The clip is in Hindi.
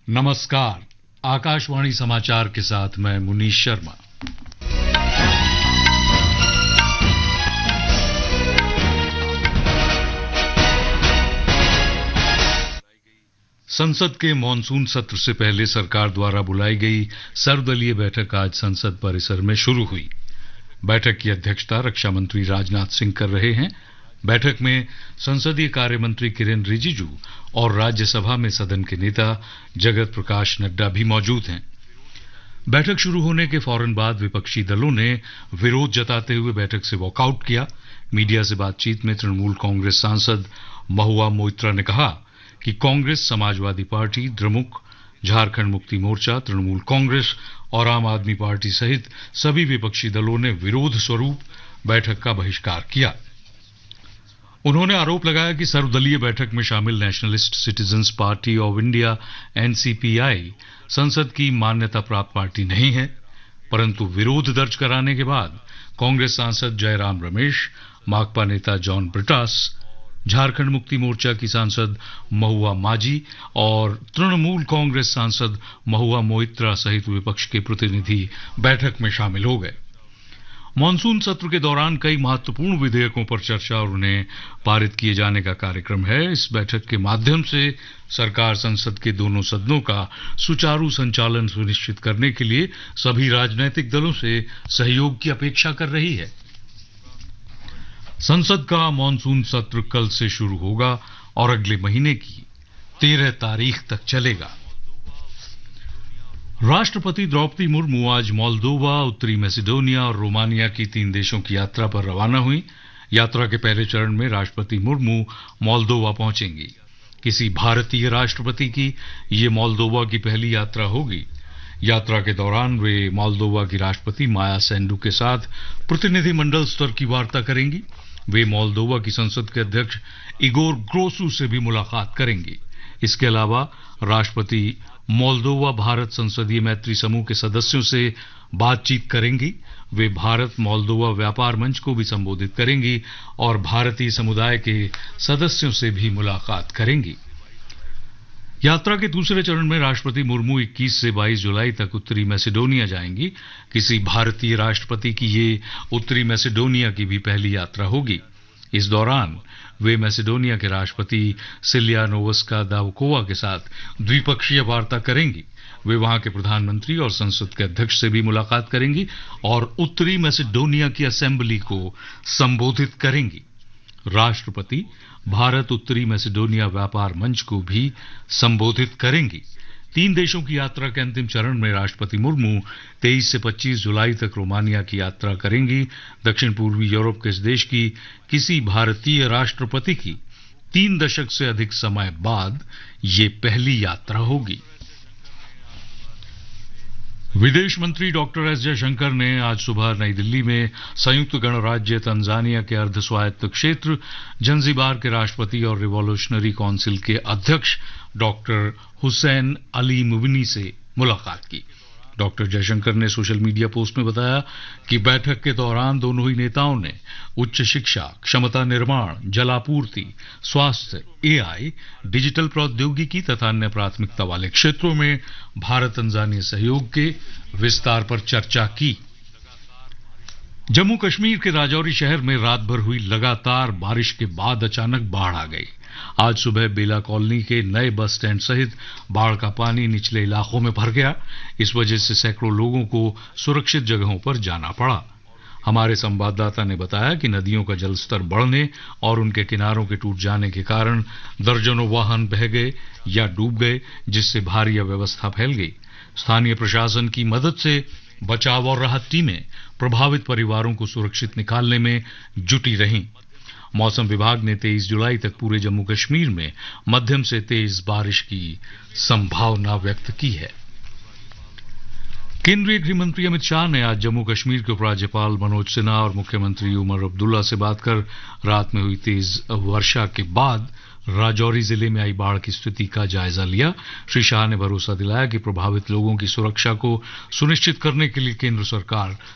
नमस्कार। आकाशवाणी समाचार के साथ मैं मुनीश शर्मा। संसद के मॉनसून सत्र से पहले सरकार द्वारा बुलाई गई सर्वदलीय बैठक आज संसद परिसर में शुरू हुई। बैठक की अध्यक्षता रक्षा मंत्री राजनाथ सिंह कर रहे हैं। बैठक में संसदीय कार्य मंत्री किरेन रिजिजू और राज्यसभा में सदन के नेता जगत प्रकाश नड्डा भी मौजूद हैं। बैठक शुरू होने के फौरन बाद विपक्षी दलों ने विरोध जताते हुए बैठक से वॉकआउट किया। मीडिया से बातचीत में तृणमूल कांग्रेस सांसद महुआ मोइत्रा ने कहा कि कांग्रेस, समाजवादी पार्टी, द्रमुक, झारखंड मुक्ति मोर्चा, तृणमूल कांग्रेस और आम आदमी पार्टी सहित सभी विपक्षी दलों ने विरोध स्वरूप बैठक का बहिष्कार किया। उन्होंने आरोप लगाया कि सर्वदलीय बैठक में शामिल nationalist citizens party of India NCPI संसद की मान्यता प्राप्त पार्टी नहीं है, परंतु विरोध दर्ज कराने के बाद कांग्रेस सांसद जयराम रमेश, माकपा नेता जॉन ब्रिटास, झारखंड मुक्ति मोर्चा की सांसद महुआ माझी और तृणमूल कांग्रेस सांसद महुआ मोइत्रा सहित विपक्ष के प्रतिनिधि बैठक में शामिल हो गए। मॉनसून सत्र के दौरान कई महत्वपूर्ण विधेयकों पर चर्चा और उन्हें पारित किए जाने का कार्यक्रम है। इस बैठक के माध्यम से सरकार संसद के दोनों सदनों का सुचारू संचालन सुनिश्चित करने के लिए सभी राजनीतिक दलों से सहयोग की अपेक्षा कर रही है। संसद का मॉनसून सत्र कल से शुरू होगा और अगले महीने की 13 तारीख तक चलेगा। राष्ट्रपति द्रौपदी मुर्मू आज मोल्दोवा, उत्तरी मैसेडोनिया और रोमानिया की 3 देशों की यात्रा पर रवाना हुई। यात्रा के पहले चरण में राष्ट्रपति मुर्मू मोल्दोवा पहुंचेंगी। किसी भारतीय राष्ट्रपति की ये मोल्दोवा की पहली यात्रा होगी। यात्रा के दौरान वे मोल्दोवा की राष्ट्रपति माया सेंडू के साथ प्रतिनिधिमंडल स्तर की वार्ता करेंगी। वे मोल्दोवा की संसद के अध्यक्ष इगोर ग्रोसू से भी मुलाकात करेंगी। इसके अलावा राष्ट्रपति मोल्दोवा भारत संसदीय मैत्री समूह के सदस्यों से बातचीत करेंगी। वे भारत मोल्दोवा व्यापार मंच को भी संबोधित करेंगी और भारतीय समुदाय के सदस्यों से भी मुलाकात करेंगी। यात्रा के दूसरे चरण में राष्ट्रपति मुर्मू 21 से 22 जुलाई तक उत्तरी मैसेडोनिया जाएंगी। किसी भारतीय राष्ट्रपति की ये उत्तरी मैसेडोनिया की भी पहली यात्रा होगी। इस दौरान वे मैसेडोनिया के राष्ट्रपति सिलियानोवस्का दावकोवा के साथ द्विपक्षीय वार्ता करेंगी। वे वहां के प्रधानमंत्री और संसद के अध्यक्ष से भी मुलाकात करेंगी और उत्तरी मैसेडोनिया की असेंबली को संबोधित करेंगी। राष्ट्रपति भारत उत्तरी मैसेडोनिया व्यापार मंच को भी संबोधित करेंगी। 3 देशों की यात्रा के अंतिम चरण में राष्ट्रपति मुर्मू 23 से 25 जुलाई तक रोमानिया की यात्रा करेंगी। दक्षिण पूर्वी यूरोप के इस देश की किसी भारतीय राष्ट्रपति की 3 दशक से अधिक समय बाद ये पहली यात्रा होगी। विदेश मंत्री डॉक्टर एस जयशंकर ने आज सुबह नई दिल्ली में संयुक्त गणराज्य तंजानिया के अर्ध स्वायत्त क्षेत्र जंजीबार के राष्ट्रपति और रिवॉल्यूशनरी काउंसिल के अध्यक्ष डॉक्टर हुसैन अली मुविनी से मुलाकात की। डॉक्टर जयशंकर ने सोशल मीडिया पोस्ट में बताया कि बैठक के दौरान दोनों ही नेताओं ने उच्च शिक्षा, क्षमता निर्माण, जलापूर्ति, स्वास्थ्य, एआई, डिजिटल प्रौद्योगिकी तथा अन्य प्राथमिकता वाले क्षेत्रों में भारत तंजानिया सहयोग के विस्तार पर चर्चा की। जम्मू कश्मीर के राजौरी शहर में रात भर हुई लगातार बारिश के बाद अचानक बाढ़ आ गई। आज सुबह बेला कॉलोनी के नए बस स्टैंड सहित बाढ़ का पानी निचले इलाकों में भर गया। इस वजह से सैकड़ों लोगों को सुरक्षित जगहों पर जाना पड़ा। हमारे संवाददाता ने बताया कि नदियों का जलस्तर बढ़ने और उनके किनारों के टूट जाने के कारण दर्जनों वाहन बह गए या डूब गए, जिससे भारी अव्यवस्था फैल गई। स्थानीय प्रशासन की मदद से बचाव और राहत टीमें प्रभावित परिवारों को सुरक्षित निकालने में जुटी रहीं। मौसम विभाग ने 23 जुलाई तक पूरे जम्मू कश्मीर में मध्यम से तेज बारिश की संभावना व्यक्त की है। केंद्रीय गृह मंत्री अमित शाह ने आज जम्मू कश्मीर के उपराज्यपाल मनोज सिन्हा और मुख्यमंत्री उमर अब्दुल्ला से बात कर रात में हुई तेज वर्षा के बाद राजौरी जिले में आई बाढ़ की स्थिति का जायजा लिया। श्री शाह ने भरोसा दिलाया कि प्रभावित लोगों की सुरक्षा को सुनिश्चित करने के लिए केंद्र सरकार